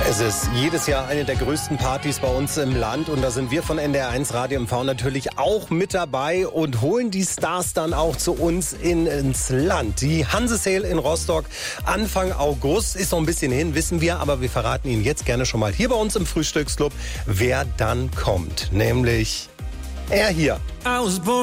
Es ist jedes Jahr eine der größten Partys bei uns im Land und da sind wir von NDR1 Radio MV natürlich auch mit dabei und holen die Stars dann auch zu uns ins Land. Die Hanse Sale in Rostock Anfang August, ist noch ein bisschen hin, wissen wir, aber wir verraten Ihnen jetzt gerne schon mal hier bei uns im Frühstücksclub, wer dann kommt, nämlich er hier.